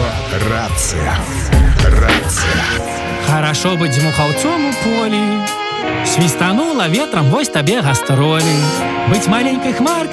Рация. Рация. Хорошо быть дмухаўцом у полі. Свістанула ветрам, вось табе гастролі. Быць маленькай хмаркай